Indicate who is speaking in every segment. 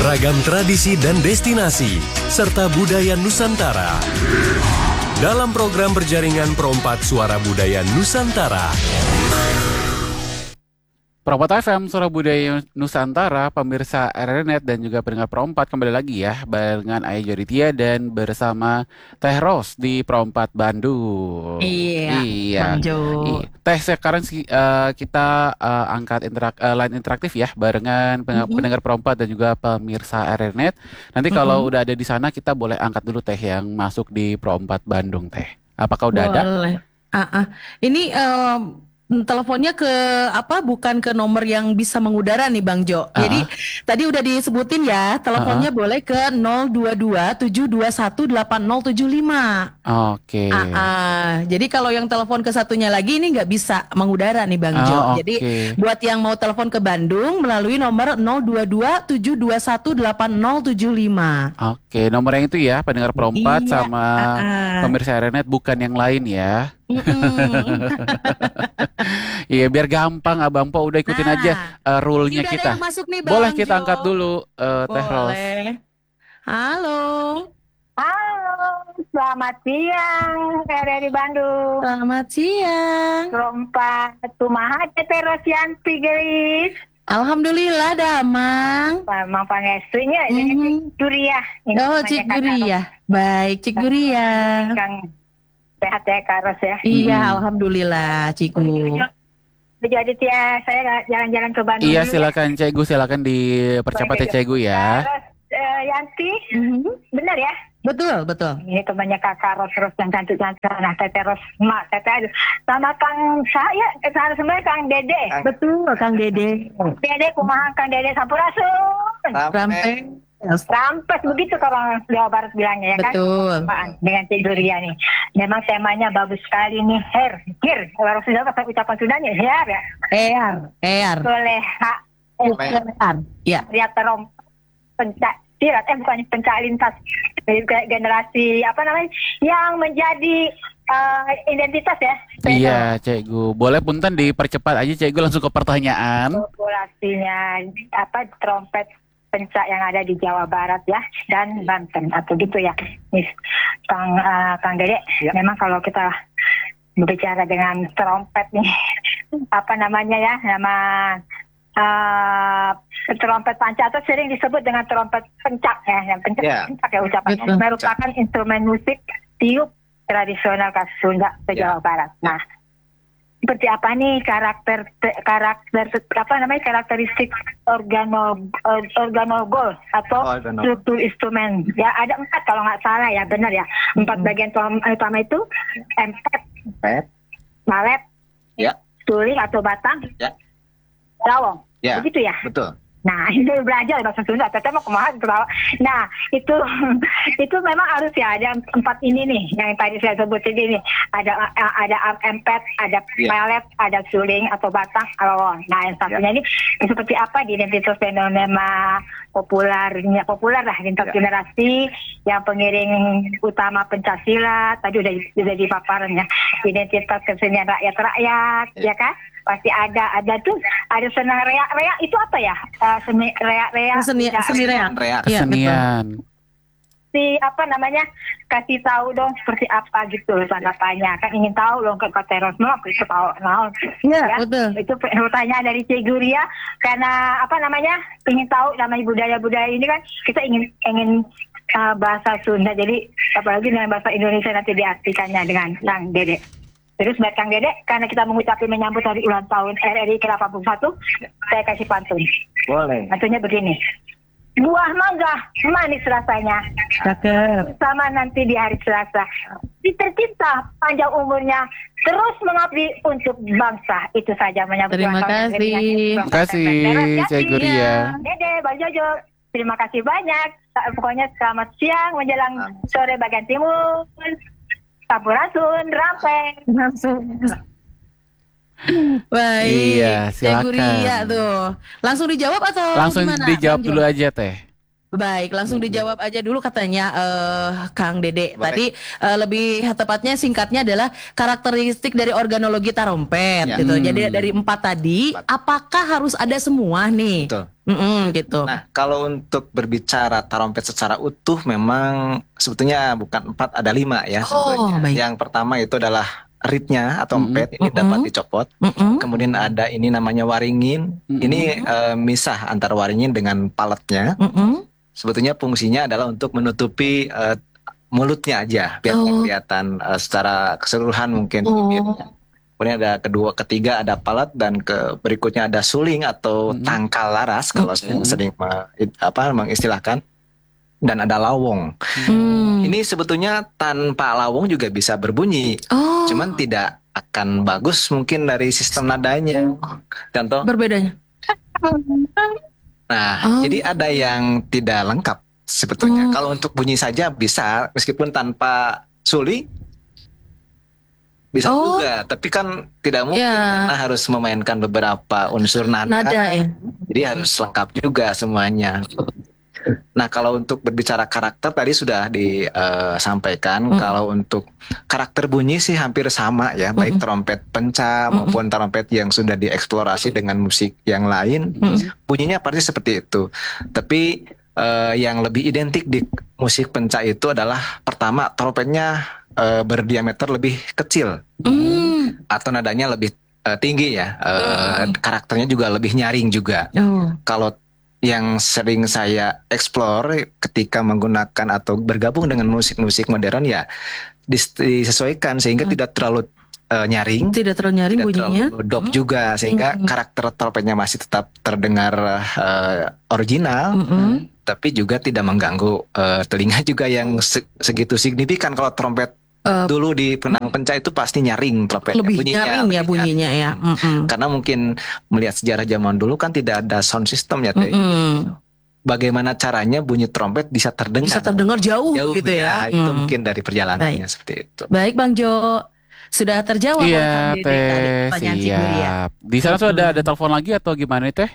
Speaker 1: Beragam tradisi dan destinasi, serta budaya Nusantara. Dalam program berjaringan Perompat Suara Budaya Nusantara.
Speaker 2: Perompat FM Suara Budaya Nusantara, pemirsa RRNet dan juga pendengar Perompat, kembali lagi ya barengan Ayah Joditia dan bersama Teh Ros di Perompat Bandung.
Speaker 3: Iya, Bang Jo.
Speaker 2: Teh, sekarang kita angkat line interaktif ya barengan pendengar Perompat dan juga pemirsa RRNet. Nanti kalau udah ada di sana kita boleh angkat dulu Teh yang masuk di Perompat Bandung, Teh. Apakah udah ada?
Speaker 3: Boleh. Ini teleponnya ke bukan ke nomor yang bisa mengudara nih Bang Jo. Jadi tadi udah disebutin ya, teleponnya boleh ke 022-721-8075.
Speaker 2: Oke.
Speaker 3: Jadi kalau yang telepon ke satunya lagi ini nggak bisa mengudara nih Bang Jo. Jadi buat yang mau telepon ke Bandung melalui nomor 022-721-8075.
Speaker 2: Oke, nomor yang itu ya, pendengar Perompat sama pemirsa RRNet, bukan yang lain ya. Iya, biar gampang Abang Po, udah ikutin aja rule-nya kita.
Speaker 3: Nih,
Speaker 2: boleh kita angkat dulu Teh Ros.
Speaker 3: Halo.
Speaker 4: Selamat siang RRI Bandung.
Speaker 3: Selamat siang.
Speaker 4: Perompat kumaha Teh Rosyanti geus.
Speaker 3: Alhamdulillah damang.
Speaker 4: Mang pangestunya ini Cik Guria.
Speaker 3: Cik Guria. Baik, Cik Guria.
Speaker 4: Kang sehat ya Kak Ros ya.
Speaker 3: Iya, alhamdulillah Ciku.
Speaker 4: Jadi saya jalan-jalan ke Bandung.
Speaker 2: Iya, silakan Cegu, silakan dipercepat ya Cegu ya.
Speaker 4: Yanti, benar ya?
Speaker 3: Betul.
Speaker 4: Ini temannya Kakak Ros yang cantik-cantik. Nah, Teteh Ros, Mak Teteh sama Kang saya, sebenarnya Kang Dede.
Speaker 3: Betul, Kang Dede.
Speaker 4: Dede kumaha Kang Dede Sampurasun. Rampes begitu kalau Jawa Barat bilangnya ya kan.
Speaker 3: Betul.
Speaker 4: Dengan Cik Duria nih. Memang temanya bagus sekali nih. Kalau sudah kata ucapan Sundanya ya. Boleh hak.
Speaker 3: Ya.
Speaker 4: Lihat terompak pencaksilat, bukan pencalintas generasi yang menjadi identitas ya.
Speaker 2: Iya, Cegu. Boleh punten dipercepat aja Cegu, langsung ke pertanyaan.
Speaker 4: Populasinya trompet pencak yang ada di Jawa Barat ya dan Banten atau gitu ya. Kang Dede, memang kalau kita berbicara dengan trompet nih trompet panca atau sering disebut dengan trompet pencak ya, pencak ya ucapannya, merupakan instrumen musik tiup tradisional khas Sunda ke Jawa Barat. Nah, seperti apa nih karakteristik organogol atau struktur instrumen? Ya ada 4 kalau nggak salah ya, benar ya. 4 bagian utama itu empet, malet, suling atau batang, rawong. Begitu ya.
Speaker 5: Betul.
Speaker 4: Nah, ini belajar bahasa Sunda, teteh mau kemana? Nah, itu memang harus ya ada 4 ini nih yang tadi saya sebutin ini. Ada empet, ada pelet, ada suling atau batang, rawong. Nah, yang satunya ini seperti apa di identitas fenomena populer lah lintas generasi yang pengiring utama pencaksilat tadi udah dipaparan ya, identitas kesenian rakyat ya kan. Pasti ada senang reak itu apa ya? Seni reak.
Speaker 2: Kesenian.
Speaker 4: Kasih tahu dong seperti apa gitu tanggapannya. Kan ingin tahu loh ke Teros mau tahu.
Speaker 3: Iya, betul.
Speaker 4: Itu pertanyaan dari Cik Guria karena ingin tahu namanya budaya-budaya ini kan kita ingin bahasa Sunda, jadi apalagi dengan bahasa Indonesia nanti diartikannya dengan Kang Dede. Terus buat Kang Dede, karena kita menyambut hari ulang tahun RRI ke-81, saya kasih pantun.
Speaker 5: Boleh.
Speaker 4: Pantunnya begini. Buah mangga, manis rasanya.
Speaker 3: Cakep.
Speaker 4: Sama nanti di hari Selasa. Si tercinta, panjang umurnya, terus mengabdi untuk bangsa. Itu saja menyambut
Speaker 3: ulang tahun. Terima
Speaker 2: kasih, Cik Guria.
Speaker 4: Dede, Bang Jojo, terima kasih banyak. Pokoknya selamat siang menjelang sore bagian timur. Sampurasun, rampeng.
Speaker 3: Baik.
Speaker 2: Iya, silakan.
Speaker 3: Guria tuh. Langsung dijawab atau
Speaker 2: langsung
Speaker 3: gimana?
Speaker 2: dijawab dulu aja Teh.
Speaker 3: Baik, langsung dijawab aja dulu katanya Kang Dede.
Speaker 5: Boleh.
Speaker 3: Tadi lebih tepatnya singkatnya adalah karakteristik dari organologi tarompet
Speaker 5: Ya.
Speaker 3: gitu. Jadi dari 4 tadi, apakah harus ada semua nih?
Speaker 5: Betul.
Speaker 3: Gitu.
Speaker 5: Nah, kalau untuk berbicara tarompet secara utuh memang sebetulnya bukan 4, ada 5 ya sebetulnya.
Speaker 3: baik.
Speaker 5: Yang pertama itu adalah reednya atau empet, ini dapat dicopot. Kemudian ada ini namanya waringin. Ini misah antara waringin dengan paletnya. Sebetulnya fungsinya adalah untuk menutupi mulutnya aja biar nggak kelihatan secara keseluruhan mungkin. Kemudian ada ketiga ada palet, dan berikutnya ada suling atau tangkal laras kalau saya sering mengistilahkan, dan ada lawong. Ini sebetulnya tanpa lawong juga bisa berbunyi, cuman tidak akan bagus mungkin dari sistem nadanya. Contoh.
Speaker 3: Berbedanya.
Speaker 5: Nah, jadi ada yang tidak lengkap sebetulnya. Kalau untuk bunyi saja bisa, meskipun tanpa suling bisa juga. Tapi kan tidak mungkin, karena harus memainkan beberapa unsur nada
Speaker 3: ya.
Speaker 5: Jadi harus lengkap juga semuanya. Nah, kalau untuk berbicara karakter tadi sudah disampaikan. Kalau untuk karakter bunyi sih hampir sama ya, baik trompet penca maupun trompet yang sudah dieksplorasi dengan musik yang lain, bunyinya pasti seperti itu. Tapi yang lebih identik di musik penca itu adalah pertama, trompetnya berdiameter lebih kecil atau nadanya lebih tinggi ya. Karakternya juga lebih nyaring juga. Kalau yang sering saya explore ketika menggunakan atau bergabung dengan musik-musik modern ya disesuaikan sehingga tidak terlalu nyaring,
Speaker 3: tidak terlalu nyaring bunyinya,
Speaker 5: terlalu dop juga, sehingga karakter trompetnya masih tetap terdengar original, tapi juga tidak mengganggu telinga juga yang segitu signifikan. Kalau trompet dulu di penang penca itu pasti nyaring trompetnya,
Speaker 3: lebih nyaring ya bunyinya ya.
Speaker 5: Karena mungkin melihat sejarah zaman dulu kan tidak ada sound system ya Teh. Bagaimana caranya bunyi trompet bisa terdengar
Speaker 3: jauh gitu ya.
Speaker 5: Itu mungkin dari perjalanannya seperti itu.
Speaker 3: Baik Bang Jo, sudah terjawab
Speaker 2: Iya
Speaker 3: Kang Dede
Speaker 2: Teh,
Speaker 3: tadi pertanyaan si Guri ya.
Speaker 2: siap. Di sana sudah ada telepon lagi atau gimana nih Teh?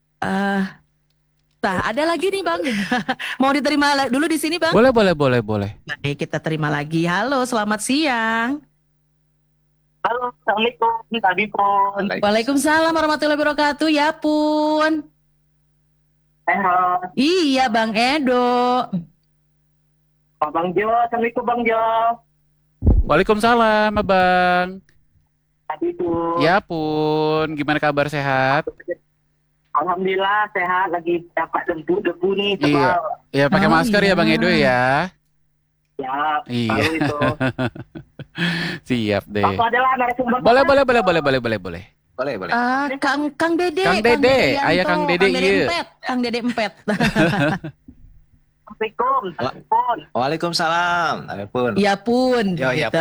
Speaker 3: Ada lagi nih Bang. Mau diterima dulu di sini Bang?
Speaker 2: Boleh.
Speaker 3: Baik, kita terima lagi. Halo, selamat siang.
Speaker 6: Halo, Assalamualaikum, tadi pun.
Speaker 3: Waalaikumsalam warahmatullahi wabarakatuh. Ya pun.
Speaker 6: Sehat.
Speaker 3: Iya Bang Edo.
Speaker 6: Pak Bang Jo, Assalamualaikum Bang Jo.
Speaker 2: Waalaikumsalam Abang.
Speaker 6: Tadi pun.
Speaker 2: Ya pun, gimana kabar, sehat?
Speaker 6: Alhamdulillah sehat, lagi dapat debu nih.
Speaker 2: Iya. Ya pakai masker ya Bang Edo ya.
Speaker 6: Ya,
Speaker 2: Iya.
Speaker 6: tahu itu.
Speaker 2: Siap deh.
Speaker 6: Aku adalah narasumber.
Speaker 2: Boleh.
Speaker 3: Kang Dede.
Speaker 2: Kang Dede,
Speaker 3: Yanto,
Speaker 2: ayah Kang Dede, iya.
Speaker 3: Kang Dede Empet.
Speaker 6: Assalamualaikum. Telepon.
Speaker 5: Waalaikumsalam. Waalaikumsalam.
Speaker 3: Ya pun.
Speaker 5: Yo, ya
Speaker 3: gitu.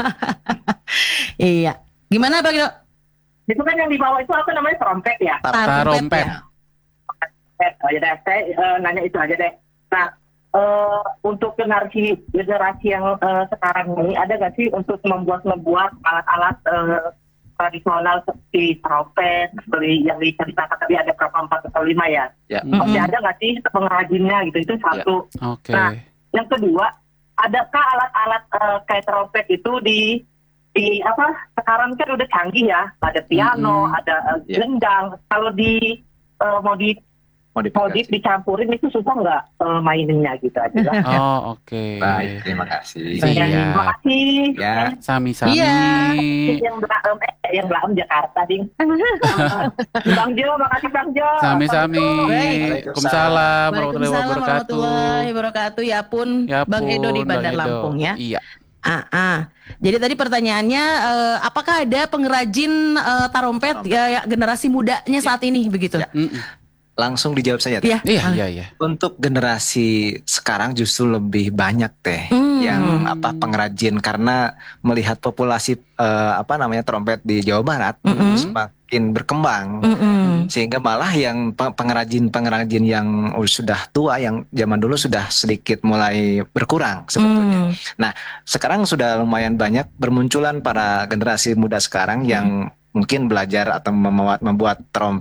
Speaker 3: Iya. Gimana Bang Edo?
Speaker 6: Itu kan yang di bawah itu apa namanya, trompet ya?
Speaker 2: Tarompet.
Speaker 3: ya?
Speaker 6: Oh ya deh, saya nanya itu aja deh. Nah, untuk generasi yang sekarang ini ada nggak sih untuk membuat alat-alat tradisional seperti trompet, seperti yang diceritakan tadi ada berapa 4 atau 5 ya?
Speaker 5: Ya.
Speaker 6: Masih ada nggak sih pengrajinnya gitu? Itu satu.
Speaker 2: Oke.
Speaker 6: Nah, yang kedua, adakah alat-alat kayak trompet itu di sekarang kan udah canggih ya, ada piano, ada gendang. Kalau mau dicampurin itu susah nggak maininnya gitu aja.
Speaker 2: Oh, oke.
Speaker 5: Baik, terima kasih.
Speaker 2: Siap.
Speaker 6: Terima kasih.
Speaker 5: Ya.
Speaker 2: Sami-sami.
Speaker 3: Iya.
Speaker 6: Yang Blaem Jakarta, ding. Bang Jo, makasih Bang Jo.
Speaker 2: Sami-sami. Waalaikumsalam warahmatullahi
Speaker 3: Waalaikumsalam
Speaker 2: wabarakatuh.
Speaker 3: warahmatullahi wabarakatuh. Ya pun,
Speaker 2: Ya
Speaker 3: Bang Edo di
Speaker 2: pun,
Speaker 3: Bandar
Speaker 2: Bang Edo.
Speaker 3: Lampung ya.
Speaker 2: Iya.
Speaker 3: Jadi tadi pertanyaannya, apakah ada pengrajin tarompet ya, generasi mudanya saat ini begitu?
Speaker 5: Ya. Langsung dijawab saja Teh.
Speaker 3: Iya.
Speaker 2: Iya.
Speaker 5: Untuk generasi sekarang justru lebih banyak Teh yang pengrajin, karena melihat populasi trompet di Jawa Barat semakin berkembang, sehingga malah yang pengrajin yang sudah tua, yang zaman dulu sudah sedikit mulai berkurang sebetulnya. Nah, sekarang sudah lumayan banyak bermunculan para generasi muda sekarang yang mungkin belajar atau membuat trompet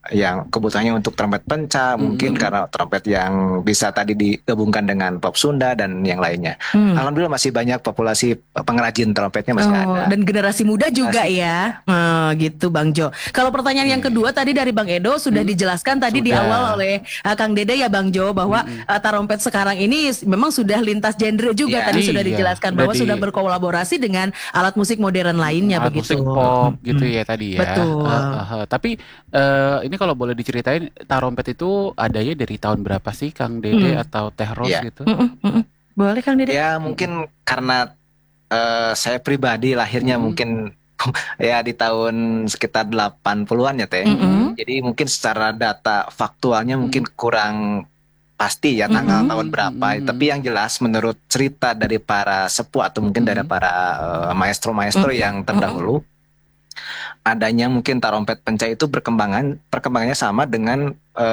Speaker 5: yang kebutuhannya untuk trompet penca, mungkin karena trompet yang bisa tadi digabungkan dengan pop Sunda dan yang lainnya. Alhamdulillah masih banyak populasi pengrajin trompetnya masih ada.
Speaker 3: Dan generasi muda juga ya, gitu Bang Jo. Kalau pertanyaan yang kedua tadi dari Bang Edo sudah dijelaskan tadi di
Speaker 2: Sudah.
Speaker 3: awal oleh Kang Dede ya Bang Jo, bahwa tarompet sekarang ini memang sudah lintas genre juga.
Speaker 5: Iya.
Speaker 3: Tadi sudah
Speaker 2: Iya.
Speaker 3: dijelaskan
Speaker 2: Udah
Speaker 3: bahwa sudah berkolaborasi dengan alat musik modern lainnya
Speaker 2: Alat
Speaker 3: begitu.
Speaker 2: musik pop gitu ya tadi ya.
Speaker 3: Betul.
Speaker 2: Tapi ini kalau boleh diceritain tarompet itu adanya dari tahun berapa sih Kang Dede atau Teh Ros
Speaker 5: Iya.
Speaker 2: gitu?
Speaker 3: Boleh Kang Dede?
Speaker 5: Ya mungkin karena saya pribadi lahirnya mungkin ya di tahun sekitar 80-an ya Teh. Jadi mungkin secara data faktualnya mungkin kurang pasti ya tanggal tahun berapa. Tapi yang jelas menurut cerita dari para sepuh atau mungkin dari para maestro-maestro yang terdahulu, adanya mungkin tarompet penca itu perkembangannya sama dengan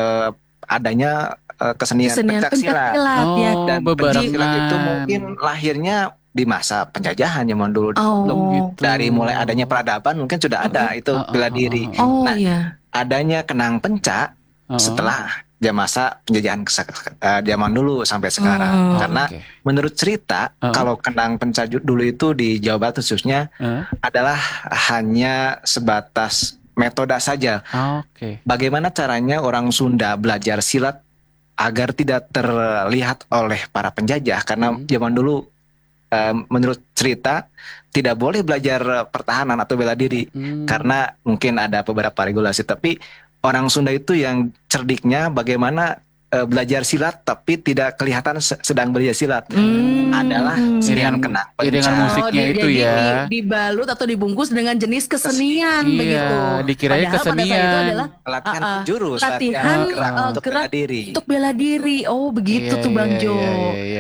Speaker 5: adanya kesenian pencaksilat.
Speaker 3: ya.
Speaker 2: Oh,
Speaker 5: Dan
Speaker 2: bebarengan.
Speaker 5: pencaksilat itu mungkin lahirnya di masa penjajahan zaman dulu.
Speaker 2: gitu.
Speaker 5: Dari mulai adanya peradaban mungkin sudah ada itu bela diri.
Speaker 3: Oh
Speaker 5: Nah,
Speaker 3: iya.
Speaker 5: adanya kenang penca setelah masa penjajahan zaman dulu sampai sekarang. Karena
Speaker 2: Oke.
Speaker 5: menurut cerita kalau kenang penca dulu itu di Jawa Barat khususnya adalah hanya sebatas metode saja.
Speaker 2: Oke.
Speaker 5: Bagaimana caranya orang Sunda belajar silat agar tidak terlihat oleh para penjajah, karena zaman dulu menurut cerita tidak boleh belajar pertahanan atau bela diri karena mungkin ada beberapa regulasi. Tapi orang Sunda itu yang cerdiknya bagaimana belajar silat tapi tidak kelihatan sedang belajar silat adalah
Speaker 2: Iringan
Speaker 5: kenang
Speaker 2: iringan
Speaker 5: penca.
Speaker 2: musiknya itu
Speaker 3: jadi
Speaker 2: ya.
Speaker 3: dibalut atau dibungkus dengan jenis kesenian
Speaker 2: Iya,
Speaker 3: begitu.
Speaker 2: dikiranya
Speaker 3: Padahal pada saat itu
Speaker 2: kesenian.
Speaker 3: adalah
Speaker 5: Latihan
Speaker 3: Ah, ah.
Speaker 5: jurus,
Speaker 3: latihan
Speaker 5: gerak untuk bela
Speaker 3: gerak
Speaker 5: diri.
Speaker 3: untuk bela diri. Oh begitu tuh Bang Jo.
Speaker 2: Iya.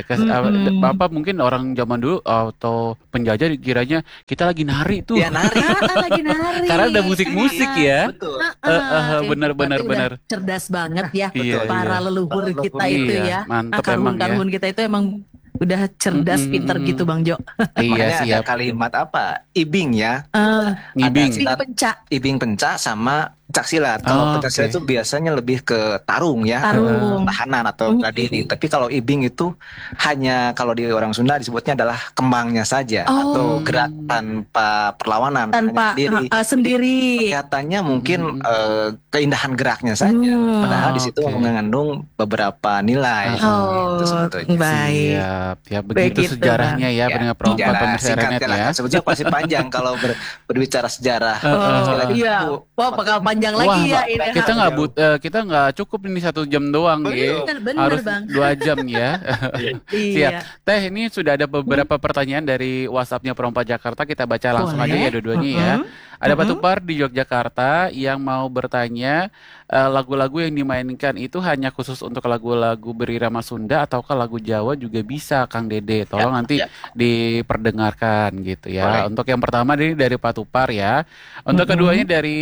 Speaker 2: Apa mungkin orang zaman dulu atau penjajah dikiranya kita lagi nari tuh.
Speaker 5: Ya nari.
Speaker 3: Lagi nari.
Speaker 2: Karena ada musik-musik ya.
Speaker 5: Betul.
Speaker 2: Benar.
Speaker 3: Udah cerdas banget ya
Speaker 2: Iya,
Speaker 3: para
Speaker 2: iya.
Speaker 3: leluhur
Speaker 5: Leluhur
Speaker 3: kita itu
Speaker 2: iya.
Speaker 3: ya.
Speaker 2: Mantep emang ya.
Speaker 3: Karhun kita itu emang udah cerdas, pinter gitu Bang Jo.
Speaker 2: Iya,
Speaker 5: Makanya ada
Speaker 2: siap.
Speaker 5: kalimat apa? Ibing ya.
Speaker 2: Ngibing.
Speaker 5: Ada
Speaker 3: Ibing penca.
Speaker 5: Ibing penca sama pencaksilat. Kalau pencaksilat
Speaker 2: oke.
Speaker 5: itu biasanya lebih ke tarung ya,
Speaker 3: Tarung.
Speaker 5: tahanan atau bela diri. Tapi kalau ibing itu hanya kalau di orang Sunda disebutnya adalah kembangnya saja atau gerak tanpa perlawanan,
Speaker 3: Tanpa
Speaker 5: hanya sendiri.
Speaker 3: sendiri.
Speaker 5: Kelihatannya mungkin keindahan geraknya saja, padahal di situ
Speaker 2: Oke.
Speaker 5: mengandung beberapa nilai.
Speaker 3: Oh,
Speaker 5: Itu sebetulnya.
Speaker 3: baik.
Speaker 2: Siap. Ya begitu
Speaker 3: Begitu,
Speaker 2: sejarahnya ya,
Speaker 5: Ya,
Speaker 2: pendengar perempuan
Speaker 5: sejarah
Speaker 2: pemirsa
Speaker 5: singkat
Speaker 2: Renet
Speaker 5: lah.
Speaker 2: ya.
Speaker 5: Sebetulnya pasti panjang kalau berbicara sejarah.
Speaker 3: Oh
Speaker 5: Sekali lagi,
Speaker 3: iya,
Speaker 5: Bu.
Speaker 3: wah bakal panjang
Speaker 2: Wah,
Speaker 3: lagi ya ini.
Speaker 2: kita nggak cukup ini 1 jam doang ya.
Speaker 3: Bener,
Speaker 2: Harus
Speaker 3: Bang.
Speaker 2: 2 jam ya. Siap.
Speaker 3: Iya.
Speaker 2: Teh, ini sudah ada beberapa pertanyaan dari WhatsApp-nya Perompak Jakarta. Kita baca langsung aja ya dua-duanya ya. Ada Pak Tupar di Yogyakarta yang mau bertanya, lagu-lagu yang dimainkan itu hanya khusus untuk lagu-lagu berirama Sunda ataukah lagu Jawa juga bisa, Kang Dede? Tolong nanti diperdengarkan gitu ya.
Speaker 5: Boleh.
Speaker 2: Untuk yang pertama ini dari Pak Tupar ya. Untuk keduanya dari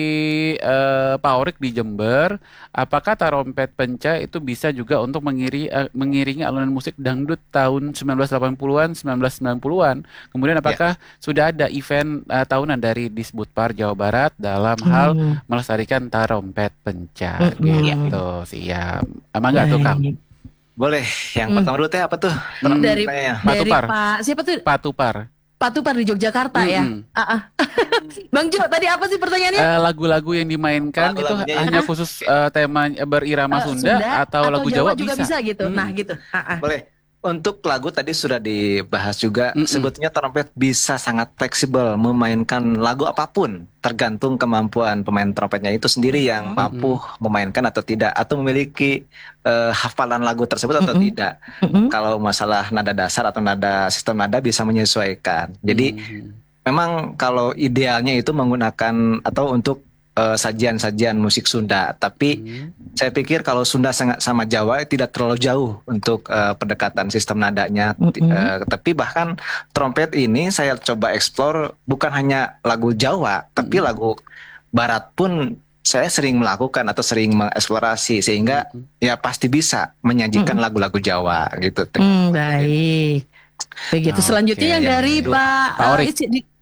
Speaker 2: Pak Orik di Jember. Apakah tarompet penca itu bisa juga untuk mengiringi alunan musik dangdut tahun 1980-an, 1990-an? Kemudian apakah sudah ada event tahunan dari Disbudpar Jawa Barat dalam hal melestarikan tarompet penca gitu? Siap. Emang nggak tuh Kang?
Speaker 5: Boleh. Yang pertama dulu teh apa tuh?
Speaker 3: Dari
Speaker 5: Pertanyaannya.
Speaker 2: Pak
Speaker 3: dari
Speaker 2: Tupar.
Speaker 3: Pak siapa tuh?
Speaker 2: Pak Tupar.
Speaker 3: Pak Tupar di Yogyakarta ya. Bang Jo, tadi apa sih pertanyaannya?
Speaker 2: Lagu-lagu yang dimainkan itu
Speaker 5: Lagu-lagunya
Speaker 2: hanya khusus tema berirama Sunda atau lagu Jawa
Speaker 3: juga bisa gitu. Nah, gitu.
Speaker 5: Boleh. Untuk lagu tadi sudah dibahas juga. Sebetulnya trompet bisa sangat fleksibel memainkan lagu apapun, tergantung kemampuan pemain trompetnya itu sendiri yang mampu memainkan atau tidak, atau memiliki hafalan lagu tersebut atau tidak. Kalau masalah nada dasar atau sistem nada bisa menyesuaikan. Jadi memang kalau idealnya itu menggunakan atau untuk sajian-sajian musik Sunda, tapi saya pikir kalau Sunda sangat sama Jawa tidak terlalu jauh untuk pendekatan sistem nadanya. Tapi bahkan trompet ini saya coba eksplor bukan hanya lagu Jawa, tapi lagu Barat pun saya sering melakukan atau sering mengeksplorasi, sehingga ya pasti bisa menyajikan lagu-lagu Jawa gitu.
Speaker 3: Baik. Begitu. Selanjutnya yang dari Pak
Speaker 2: Orik.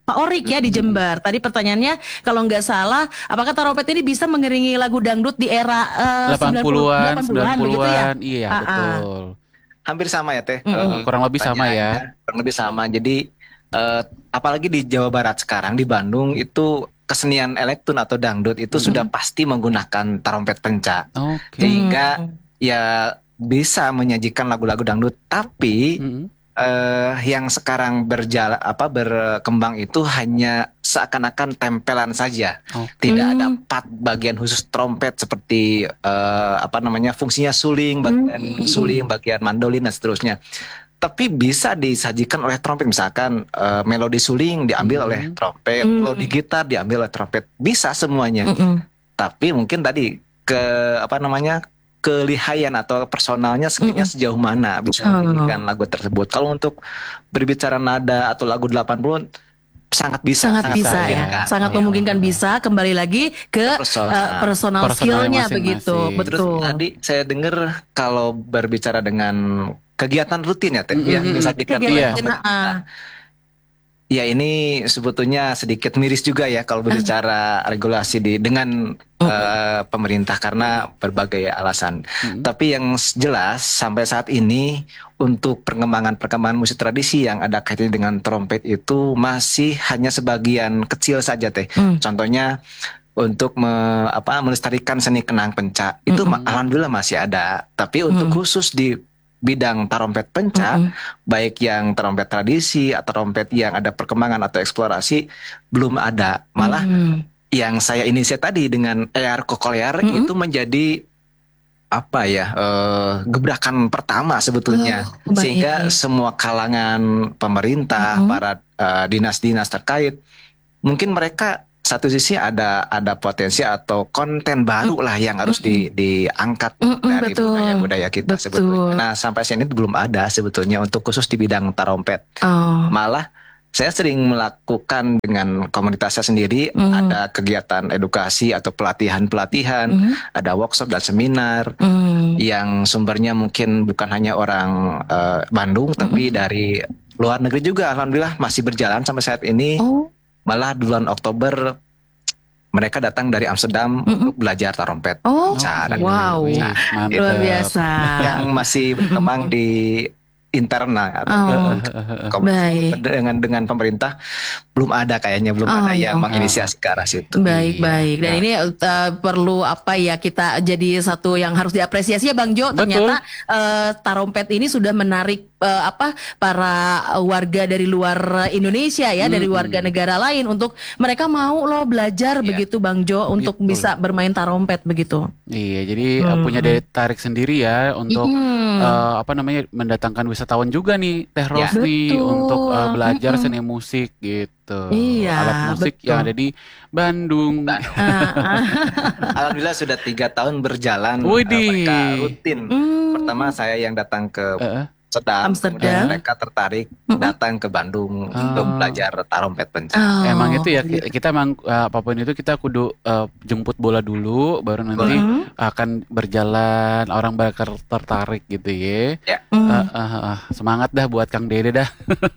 Speaker 3: Pak Orik ya di Jember. Tadi pertanyaannya kalau nggak salah, apakah trompet ini bisa mengiringi lagu dangdut di era
Speaker 2: 80-an,
Speaker 3: 90-an begitu ya?
Speaker 2: 90-an, iya
Speaker 3: Ah, ah.
Speaker 2: betul.
Speaker 5: Hampir sama ya Teh.
Speaker 2: Kurang lebih sama ya.
Speaker 5: Pertanyaannya kurang lebih sama. Jadi apalagi di Jawa Barat sekarang di Bandung itu kesenian elektron atau dangdut itu sudah pasti menggunakan trompet pencak.
Speaker 2: Oke.
Speaker 5: Sehingga ya bisa menyajikan lagu-lagu dangdut. Tapi
Speaker 2: Mm-mm.
Speaker 5: yang sekarang berkembang itu hanya seakan-akan tempelan saja.
Speaker 2: Oke.
Speaker 5: Tidak ada part bagian khusus trompet seperti fungsinya suling, bagian mandolin dan seterusnya. Tapi bisa disajikan oleh trompet, misalkan melodi suling diambil oleh trompet, melodi gitar diambil oleh trompet, bisa semuanya. Tapi mungkin tadi kelihayan atau personalnya sejauh mana bisa menyanyikan lagu tersebut. Kalau untuk berbicara nada atau lagu 80 sangat bisa
Speaker 3: ya. Sangat memungkinkan bisa. Kembali lagi ke personal skillnya begitu.
Speaker 5: Terus
Speaker 3: Betul.
Speaker 5: tadi saya dengar kalau berbicara dengan kegiatan rutin ya Teh, ya disajikan oleh pemerintah. Ya ini sebetulnya sedikit miris juga ya kalau berbicara regulasi dengan pemerintah karena berbagai alasan. Tapi yang jelas sampai saat ini untuk perkembangan musik tradisi yang ada kaitannya dengan trompet itu masih hanya sebagian kecil saja Teh. Contohnya untuk melestarikan seni kenang pencak itu alhamdulillah masih ada. Tapi untuk khusus di bidang trompet pencak, baik yang trompet tradisi atau trompet yang ada perkembangan atau eksplorasi belum ada. Malah yang saya inisiasi tadi dengan ER Kokolear itu menjadi gebrakan pertama sebetulnya, sehingga semua kalangan pemerintah, para dinas-dinas terkait, mungkin mereka satu sisi ada potensi atau konten baru lah yang harus diangkat dari budaya kita sebetulnya. Nah sampai saat ini belum ada sebetulnya untuk khusus di bidang trompet. Malah saya sering melakukan dengan komunitas saya sendiri, ada kegiatan edukasi atau pelatihan, ada workshop dan seminar yang sumbernya mungkin bukan hanya orang Bandung, tapi dari luar negeri juga. Alhamdulillah masih berjalan sampai saat ini. Malah bulan Oktober mereka datang dari Amsterdam untuk belajar trompet.
Speaker 3: Wow, luar biasa.
Speaker 5: Yang masih berkembang di internal dengan pemerintah belum ada yang menginisiasi ke arah situ.
Speaker 3: Baik. Dan ini perlu kita jadi satu yang harus diapresiasi ya Bang Jo. Ternyata trompet ini sudah menarik para warga dari luar Indonesia ya, dari warga negara lain untuk mereka mau belajar begitu Bang Jo untuk bisa bermain trompet begitu.
Speaker 2: Iya, jadi punya daya tarik sendiri ya untuk mendatangkan wisatawan juga nih Teh Rosni untuk belajar seni musik gitu. Alat musik yang ada di Bandung.
Speaker 5: Alhamdulillah sudah 3 tahun berjalan.
Speaker 2: Mereka
Speaker 5: rutin. Pertama saya yang datang ke Amsterdam. Kemudian mereka tertarik datang ke Bandung untuk belajar trompet pencak.
Speaker 2: Emang itu ya, kita emang apapun itu kita kudu jemput bola dulu, baru nanti akan berjalan, orang bakal tertarik gitu ya. Semangat dah buat Kang Dede dah.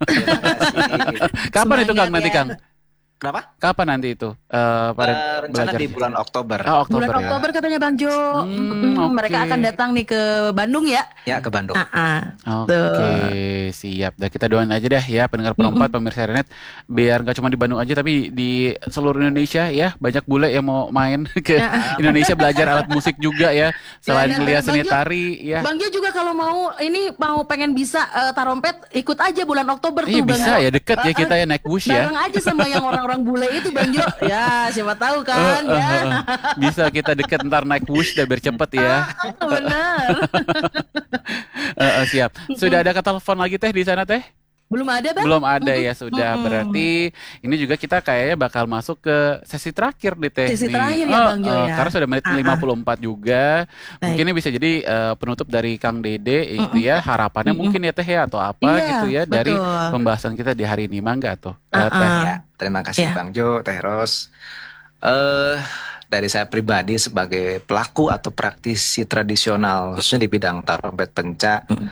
Speaker 2: Kapan itu Kang nanti Kang?
Speaker 5: Kenapa?
Speaker 2: Kapan nanti itu?
Speaker 5: Pada rencana
Speaker 2: belajar
Speaker 5: di bulan Oktober.
Speaker 3: Bulan Oktober katanya Bang Jo. Mereka akan datang nih ke Bandung ya?
Speaker 5: Ya, ke Bandung.
Speaker 2: Oke, siap. Dah kita doain aja dah ya pendengar perempat, pemirsa Renet, biar nggak cuma di Bandung aja tapi di seluruh Indonesia ya, banyak bule yang mau main ke Indonesia belajar alat musik juga ya. Selain kuliah seni tari ya.
Speaker 3: Bang Jo juga kalau mau pengen bisa trompet, ikut aja bulan Oktober tuh.
Speaker 2: Iya bisa ya, deket ya kita ya naik bus ya.
Speaker 3: Bareng aja sama yang orang bule itu Bang Jo. Ya, siapa tahu kan ya.
Speaker 2: Bisa kita deket ntar naik bus biar cepet ya.
Speaker 3: Benar.
Speaker 2: Siap. Sudah ada telepon lagi Teh di sana Teh?
Speaker 3: Belum ada Bang?
Speaker 2: Belum ada ya, sudah. Berarti ini juga kita kayaknya bakal masuk ke sesi terakhir nih Teh.
Speaker 3: Sesi terakhir ya Bang Jo ya.
Speaker 2: Karena sudah menit 54 juga. Mungkin ini bisa jadi penutup dari Kang Dede itu ya, harapannya mungkin ya Teh ya, atau apa gitu ya dari pembahasan kita di hari ini. Mangga tuh Teh.
Speaker 5: Terima kasih Bang Jo, Teh Ros. Dari saya pribadi sebagai pelaku atau praktisi tradisional khususnya di bidang trompet pencak,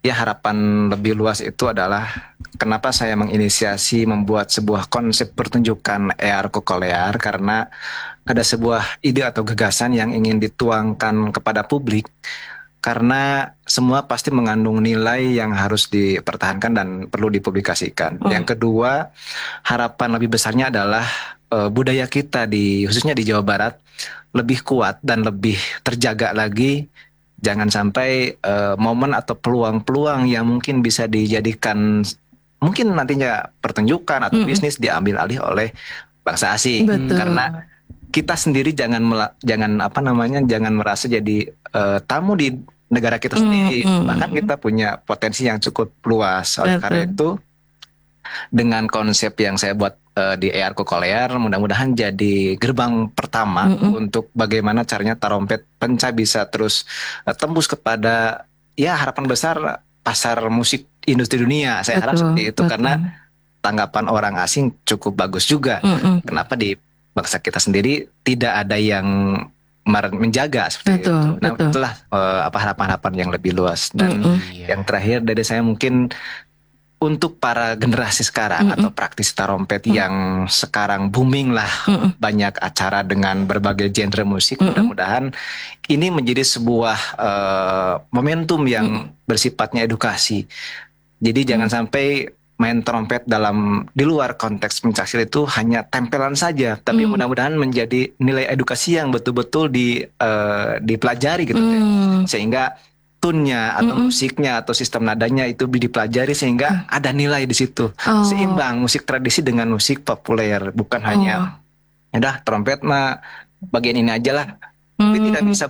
Speaker 5: ya harapan lebih luas itu adalah kenapa saya menginisiasi membuat sebuah konsep pertunjukan ER Kokolear, karena ada sebuah ide atau gagasan yang ingin dituangkan kepada publik, karena semua pasti mengandung nilai yang harus dipertahankan dan perlu dipublikasikan. Yang kedua, harapan lebih besarnya adalah budaya kita khususnya di Jawa Barat lebih kuat dan lebih terjaga lagi. Jangan sampai momen atau peluang-peluang yang mungkin bisa dijadikan mungkin nantinya pertunjukan atau bisnis diambil alih oleh bangsa asing.
Speaker 3: Betul.
Speaker 5: Karena kita sendiri jangan merasa jadi tamu di negara kita sendiri. Bahkan kita punya potensi yang cukup luas. Oleh karena itu, dengan konsep yang saya buat di ER Kokolear, mudah-mudahan jadi gerbang pertama untuk bagaimana caranya Tarompet Penca bisa terus tembus kepada harapan besar pasar musik industri dunia. Saya harap seperti itu, karena tanggapan orang asing cukup bagus juga. Kenapa di bangsa kita sendiri tidak ada yang menjaga seperti itu. Nah, itulah harapan-harapan yang lebih luas. Dan yang terakhir dari saya mungkin untuk para generasi sekarang atau praktisi tarompet yang sekarang booming lah, banyak acara dengan berbagai genre musik, mudah-mudahan ini menjadi sebuah momentum yang bersifatnya edukasi. Jadi jangan sampai main trompet di luar konteks pencaksilat itu hanya tempelan saja, tapi mudah-mudahan menjadi nilai edukasi yang betul-betul dipelajari gitu, sehingga tune-nya atau musiknya atau sistem nadanya itu dipelajari sehingga ada nilai di situ. Seimbang musik tradisi dengan musik populer, bukan hanya udah trompet mah bagian ini aja lah. Tapi tidak bisa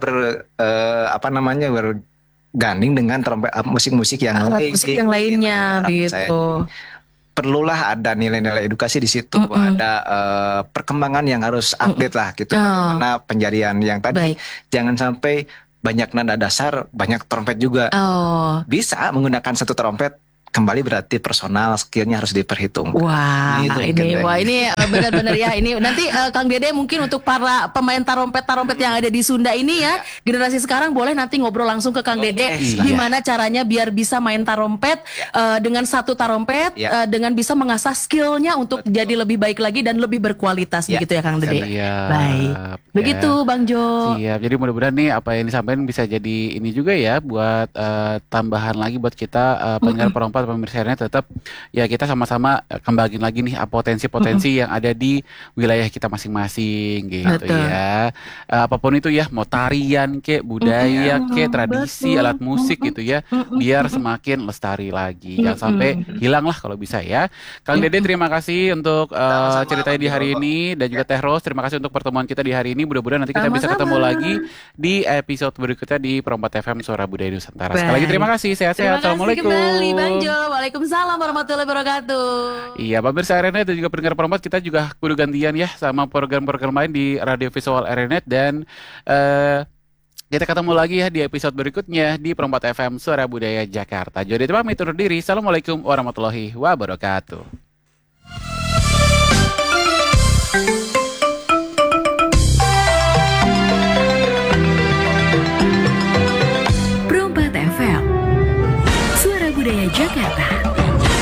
Speaker 5: berganding dengan trompet musik-musik yang
Speaker 3: lainnya gitu.
Speaker 5: Perlulah ada nilai-nilai edukasi di situ, ada perkembangan yang harus update lah gitu. Karena penjarian yang tadi jangan sampai banyak nada dasar, banyak trompet juga. Bisa menggunakan satu trompet, kembali berarti personal skillnya harus diperhitungkan.
Speaker 3: Wah, ini benar-benar ya. Ini nanti Kang Dede mungkin untuk para pemain tarompet yang ada di Sunda ini ya, generasi sekarang boleh nanti ngobrol langsung ke Kang Dede gimana caranya biar bisa main tarompet dengan satu tarompet, dengan bisa mengasah skillnya untuk jadi lebih baik lagi dan lebih berkualitas begitu ya Kang Dede. Baik. Begitu Bang Jo.
Speaker 2: Siap. Jadi mudah-mudahan nih apa yang disampaikan bisa jadi ini juga ya buat tambahan lagi buat kita pendengar perompat, pemirsa tetap ya kita sama-sama kembangin lagi nih potensi-potensi yang ada di wilayah kita masing-masing gitu. Ya. Apapun itu ya, mau tarian kek, budaya kek, tradisi, alat musik gitu ya, biar semakin lestari lagi. Jangan sampai hilang lah kalau bisa ya. Kang Dede terima kasih untuk ceritanya di hari ini, dan juga Teh Ros terima kasih untuk pertemuan kita di hari ini. Mudah-mudahan nanti kita bisa ketemu lagi di episode berikutnya di Perompat FM Suara Budaya Nusantara. Sekali lagi terima kasih, sehat-sehat. Assalamualaikum.
Speaker 3: Terima kasih kembali Bang Jo. Waalaikumsalam warahmatullahi wabarakatuh.
Speaker 2: Iya, pemirsa RNet dan juga pendengar Perompat, kita juga kudu gantian ya sama program-program lain di Radio Visual RNet, dan kita ketemu lagi ya di episode berikutnya di Perompat FM Suara Budaya Jakarta. Jadi pamit undur diri. Assalamualaikum warahmatullahi wabarakatuh.
Speaker 7: Perompat FM Suara Budaya Jakarta.